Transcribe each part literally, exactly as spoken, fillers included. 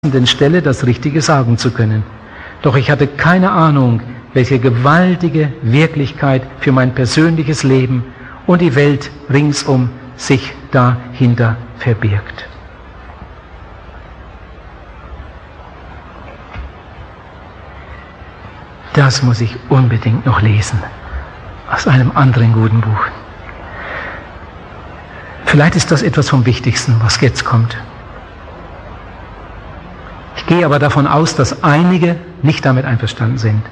Stelle das Richtige sagen zu können. Doch ich hatte keine Ahnung, welche gewaltige Wirklichkeit für mein persönliches Leben und die Welt ringsum sich dahinter verbirgt. Das muss ich unbedingt noch lesen, aus einem anderen guten Buch. Vielleicht ist das etwas vom Wichtigsten, was jetzt kommt. Ich gehe aber davon aus, dass einige nicht damit einverstanden sind.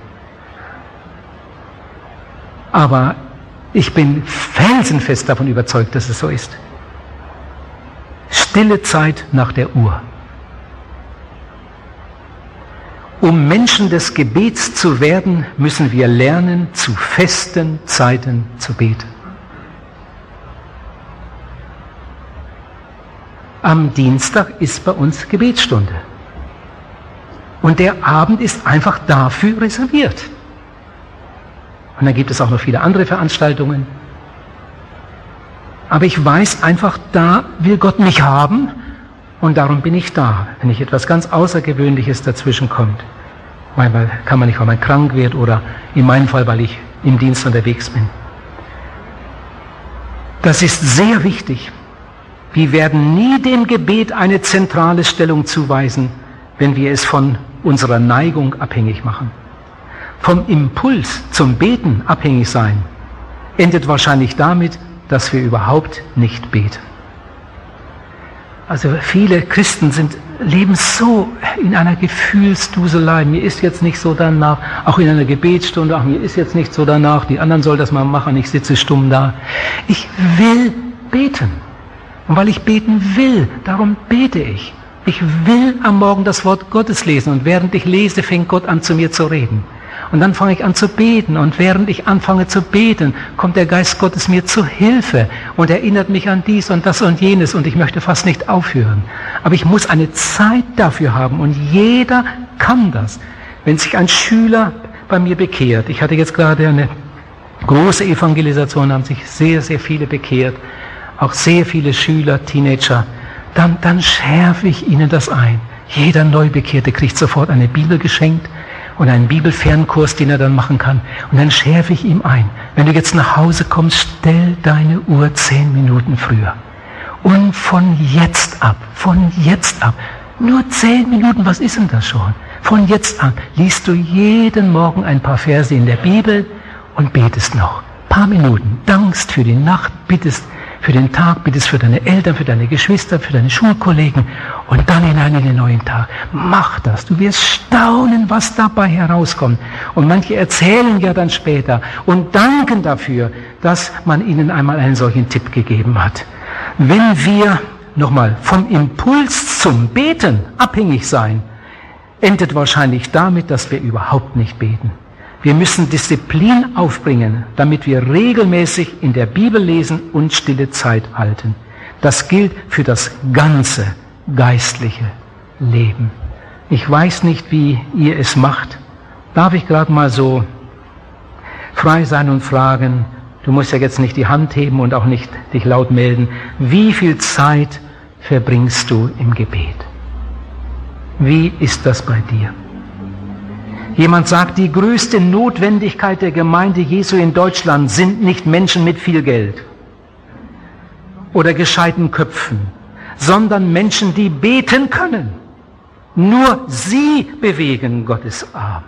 Aber ich bin felsenfest davon überzeugt, dass es so ist. Stille Zeit nach der Uhr. Um Menschen des Gebets zu werden, müssen wir lernen, zu festen Zeiten zu beten. Am Dienstag ist bei uns Gebetsstunde. Und der Abend ist einfach dafür reserviert. Und dann gibt es auch noch viele andere Veranstaltungen. Aber ich weiß einfach, da will Gott mich haben und darum bin ich da, wenn nicht etwas ganz Außergewöhnliches dazwischen kommt. Manchmal kann man nicht, weil man krank wird oder in meinem Fall, weil ich im Dienst unterwegs bin. Das ist sehr wichtig. Wir werden nie dem Gebet eine zentrale Stellung zuweisen, wenn wir es von unserer Neigung abhängig machen. Vom Impuls zum Beten abhängig sein, endet wahrscheinlich damit, dass wir überhaupt nicht beten. Also viele Christen sind, leben so in einer Gefühlsduselei. Mir ist jetzt nicht so danach, auch in einer Gebetsstunde, ach, mir ist jetzt nicht so danach, die anderen sollen das mal machen, ich sitze stumm da. Ich will beten. Und weil ich beten will, darum bete ich. Ich will am Morgen das Wort Gottes lesen und während ich lese, fängt Gott an zu mir zu reden. Und dann fange ich an zu beten und während ich anfange zu beten, kommt der Geist Gottes mir zu Hilfe und erinnert mich an dies und das und jenes und ich möchte fast nicht aufhören. Aber ich muss eine Zeit dafür haben und jeder kann das. Wenn sich ein Schüler bei mir bekehrt, ich hatte jetzt gerade eine große Evangelisation, haben sich sehr, sehr viele bekehrt, auch sehr viele Schüler, Teenager, Dann, dann schärfe ich ihnen das ein. Jeder Neubekehrte kriegt sofort eine Bibel geschenkt und einen Bibelfernkurs, den er dann machen kann. Und dann schärfe ich ihm ein. Wenn du jetzt nach Hause kommst, stell deine Uhr zehn Minuten früher. Und von jetzt ab, von jetzt ab, nur zehn Minuten, was ist denn das schon? Von jetzt an liest du jeden Morgen ein paar Verse in der Bibel und betest noch. Ein paar Minuten, dankst für die Nacht, bittest für den Tag, bittest für deine Eltern, für deine Geschwister, für deine Schulkollegen und dann hinein in den neuen Tag. Mach das. Du wirst staunen, was dabei herauskommt. Und manche erzählen ja dann später und danken dafür, dass man ihnen einmal einen solchen Tipp gegeben hat. Wenn wir, nochmal, vom Impuls zum Beten abhängig sein, endet wahrscheinlich damit, dass wir überhaupt nicht beten. Wir müssen Disziplin aufbringen, damit wir regelmäßig in der Bibel lesen und stille Zeit halten. Das gilt für das ganze geistliche Leben. Ich weiß nicht, wie ihr es macht. Darf ich gerade mal so frei sein und fragen, du musst ja jetzt nicht die Hand heben und auch nicht dich laut melden, wie viel Zeit verbringst du im Gebet? Wie ist das bei dir? Jemand sagt, die größte Notwendigkeit der Gemeinde Jesu in Deutschland sind nicht Menschen mit viel Geld oder gescheiten Köpfen, sondern Menschen, die beten können. Nur sie bewegen Gottes Arm.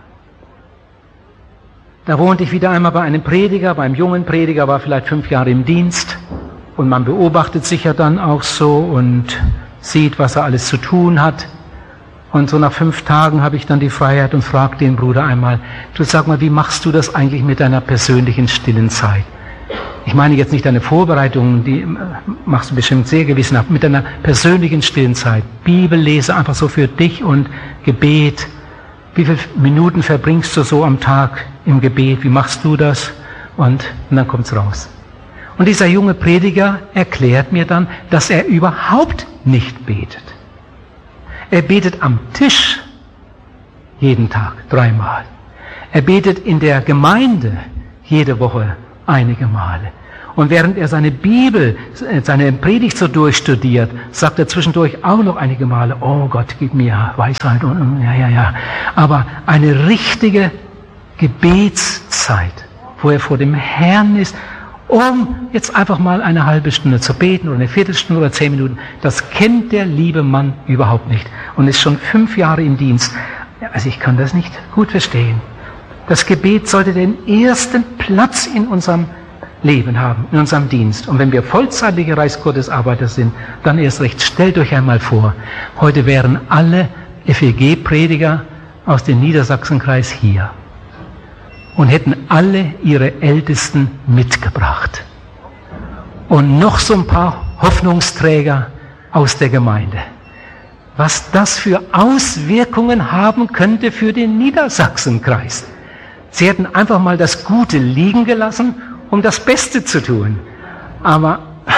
Da wohnte ich wieder einmal bei einem Prediger, beim jungen Prediger, war vielleicht fünf Jahre im Dienst und man beobachtet sich ja dann auch so und sieht, was er alles zu tun hat. Und so nach fünf Tagen habe ich dann die Freiheit und frage den Bruder einmal, du sag mal, wie machst du das eigentlich mit deiner persönlichen stillen Zeit? Ich meine jetzt nicht deine Vorbereitungen, die machst du bestimmt sehr gewissenhaft, mit deiner persönlichen stillen Zeit. Bibellese einfach so für dich und Gebet. Wie viele Minuten verbringst du so am Tag im Gebet? Wie machst du das? Und, und dann kommt's raus. Und dieser junge Prediger erklärt mir dann, dass er überhaupt nicht betet. Er betet am Tisch jeden Tag, dreimal. Er betet in der Gemeinde jede Woche einige Male. Und während er seine Bibel, seine Predigt so durchstudiert, sagt er zwischendurch auch noch einige Male, oh Gott, gib mir Weisheit und ja, ja, ja. Aber eine richtige Gebetszeit, wo er vor dem Herrn ist, um jetzt einfach mal eine halbe Stunde zu beten oder eine Viertelstunde oder zehn Minuten, das kennt der liebe Mann überhaupt nicht und ist schon fünf Jahre im Dienst. Also ich kann das nicht gut verstehen. Das Gebet sollte den ersten Platz in unserem Leben haben, in unserem Dienst. Und wenn wir vollzeitige Reichsgottesarbeiter sind, dann erst recht. Stellt euch einmal vor, heute wären alle F E G-Prediger aus dem Niedersachsenkreis hier und hätten alle ihre Ältesten mitgebracht. Und noch so ein paar Hoffnungsträger aus der Gemeinde. Was das für Auswirkungen haben könnte für den Niedersachsenkreis. Sie hätten einfach mal das Gute liegen gelassen, um das Beste zu tun. Aber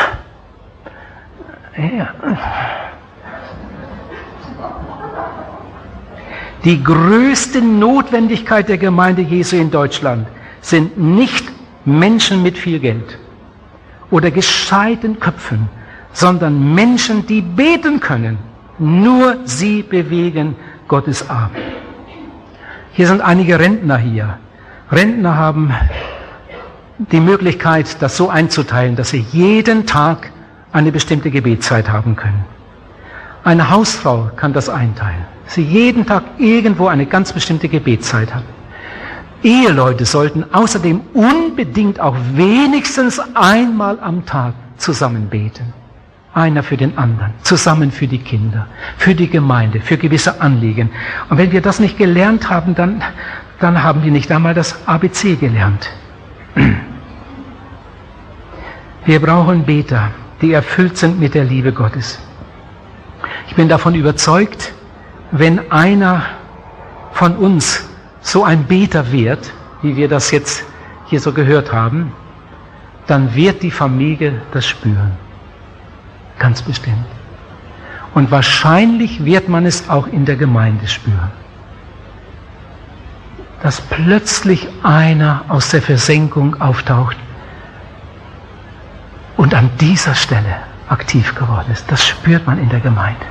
ja. Die größte Notwendigkeit der Gemeinde Jesu in Deutschland sind nicht Menschen mit viel Geld oder gescheiten Köpfen, sondern Menschen, die beten können. Nur sie bewegen Gottes Arm. Hier sind einige Rentner hier. Rentner haben die Möglichkeit, das so einzuteilen, dass sie jeden Tag eine bestimmte Gebetszeit haben können. Eine Hausfrau kann das einteilen, dass sie jeden Tag irgendwo eine ganz bestimmte Gebetszeit hat. Eheleute sollten außerdem unbedingt auch wenigstens einmal am Tag zusammen beten. Einer für den anderen, zusammen für die Kinder, für die Gemeinde, für gewisse Anliegen. Und wenn wir das nicht gelernt haben, dann, dann haben wir nicht einmal das A B C gelernt. Wir brauchen Beter, die erfüllt sind mit der Liebe Gottes. Ich bin davon überzeugt, wenn einer von uns so ein Beter wird, wie wir das jetzt hier so gehört haben, dann wird die Familie das spüren. Ganz bestimmt. Und wahrscheinlich wird man es auch in der Gemeinde spüren. Dass plötzlich einer aus der Versenkung auftaucht und an dieser Stelle aktiv geworden ist. Das spürt man in der Gemeinde.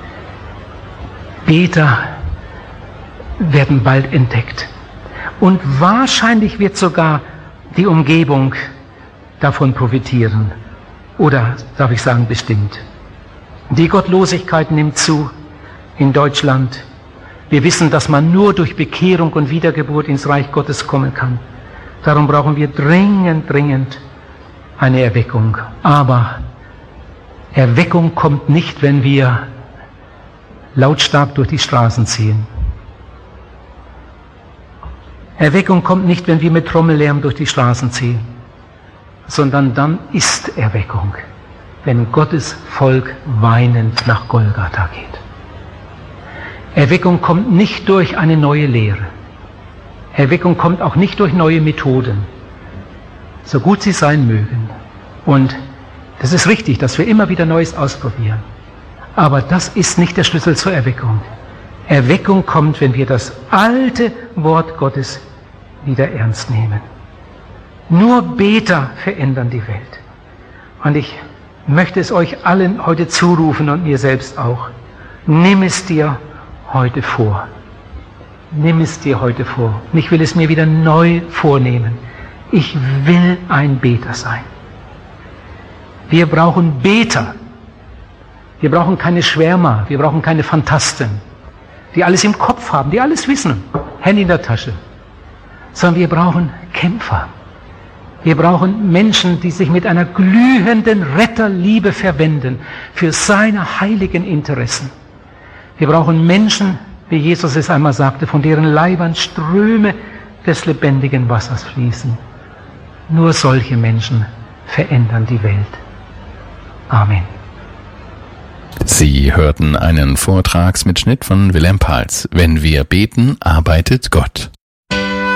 Beter werden bald entdeckt. Und wahrscheinlich wird sogar die Umgebung davon profitieren. Oder darf ich sagen, bestimmt. Die Gottlosigkeit nimmt zu in Deutschland. Wir wissen, dass man nur durch Bekehrung und Wiedergeburt ins Reich Gottes kommen kann. Darum brauchen wir dringend, dringend eine Erweckung. Aber Erweckung kommt nicht, wenn wir lautstark durch die Straßen ziehen. Erweckung kommt nicht, wenn wir mit Trommellärm durch die Straßen ziehen, sondern dann ist Erweckung, wenn Gottes Volk weinend nach Golgatha geht. Erweckung kommt nicht durch eine neue Lehre. Erweckung kommt auch nicht durch neue Methoden, so gut sie sein mögen. Und das ist richtig, dass wir immer wieder Neues ausprobieren. Aber das ist nicht der Schlüssel zur Erweckung. Erweckung kommt, wenn wir das alte Wort Gottes wieder ernst nehmen. Nur Beter verändern die Welt. Und ich möchte es euch allen heute zurufen und mir selbst auch. Nimm es dir heute vor. Nimm es dir heute vor. Und ich will es mir wieder neu vornehmen. Ich will ein Beter sein. Wir brauchen Beter. Wir brauchen keine Schwärmer. Wir brauchen keine Phantasten, die alles im Kopf haben, die alles wissen. Handy in der Tasche. Sondern wir brauchen Kämpfer. Wir brauchen Menschen, die sich mit einer glühenden Retterliebe verwenden für seine heiligen Interessen. Wir brauchen Menschen, wie Jesus es einmal sagte, von deren Leibern Ströme des lebendigen Wassers fließen. Nur solche Menschen verändern die Welt. Amen. Sie hörten einen Vortragsmitschnitt von Wilhelm Pals. Wenn wir beten, arbeitet Gott.